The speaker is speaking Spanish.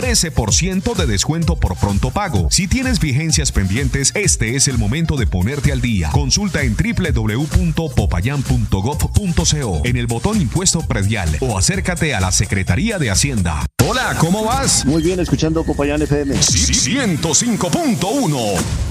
13% de descuento por pronto pago. Si tienes vigencias pendientes, este es el momento de ponerte al día. Consulta en www.popayán.gov.co en el botón Impuesto Predial o acércate a la Secretaría de Hacienda. Hola, ¿cómo vas? Muy bien, escuchando Popayán FM. 105.1.